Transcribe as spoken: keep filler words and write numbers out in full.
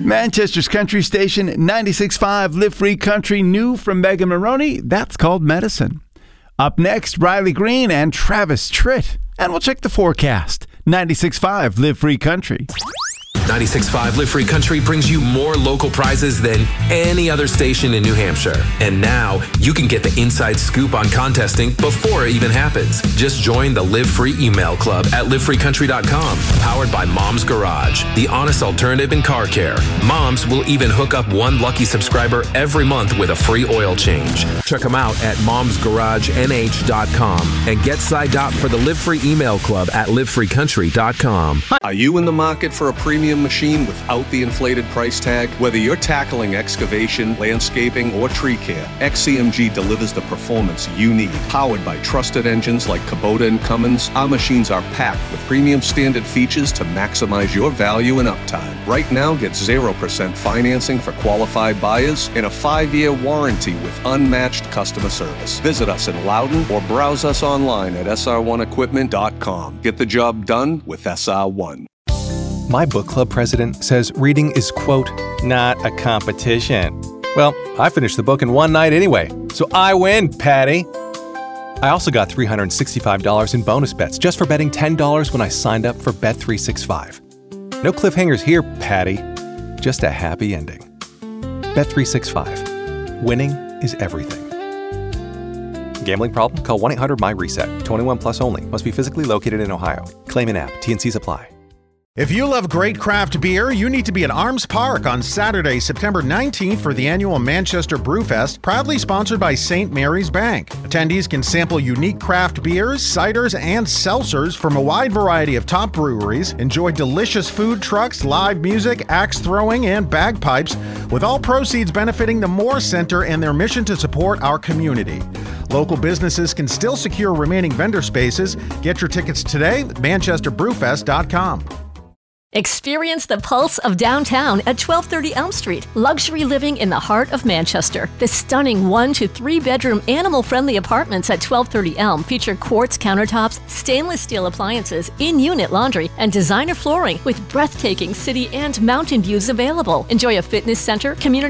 Manchester's country station, ninety-six point five Live Free Country, new from Megan Maroney. That's called Medicine. Up next, Riley Green and Travis Tritt. And we'll check the forecast. ninety-six point five Live Free Country. ninety-six point five Live Free Country brings you more local prizes than any other station in New Hampshire. And now you can get the inside scoop on contesting before it even happens. Just join the Live Free email club at live free country dot com. Powered by Mom's Garage, the honest alternative in car care. Mom's will even hook up one lucky subscriber every month with a free oil change. Check them out at moms garage n h dot com and get signed up for the Live Free email club at live free country dot com. Are you in the market for a premium machine without the inflated price tag? Whether you're tackling excavation, landscaping, or tree care, X C M G delivers the performance you need. Powered by trusted engines like Kubota and Cummins, our machines are packed with premium standard features to maximize your value and uptime. Right now, get zero percent financing for qualified buyers and a five-year warranty with unmatched customer service. Visit us in Loudon or browse us online at s r one equipment dot com. Get the job done with S R one. My book club president says reading is, quote, not a competition. Well, I finished the book in one night anyway, so I win, Patty. I also got three hundred sixty-five dollars in bonus bets just for betting ten dollars when I signed up for Bet three sixty-five. No cliffhangers here, Patty. Just a happy ending. Bet three sixty-five. Winning is everything. Gambling problem? Call one eight hundred M Y reset. twenty-one plus only. Must be physically located in Ohio. Claim in app. T and Cs apply. If you love great craft beer, you need to be at Arms Park on Saturday, September nineteenth for the annual Manchester Brewfest, proudly sponsored by Saint Mary's Bank. Attendees can sample unique craft beers, ciders, and seltzers from a wide variety of top breweries, enjoy delicious food trucks, live music, axe throwing, and bagpipes, with all proceeds benefiting the Moore Center and their mission to support our community. Local businesses can still secure remaining vendor spaces. Get your tickets today at manchester brewfest dot com. Experience the pulse of downtown at twelve thirty Elm Street. Luxury living in the heart of Manchester. The stunning one to three bedroom animal-friendly apartments at twelve thirty Elm feature quartz countertops, stainless steel appliances, in-unit laundry, and designer flooring with breathtaking city and mountain views available. Enjoy a fitness center, community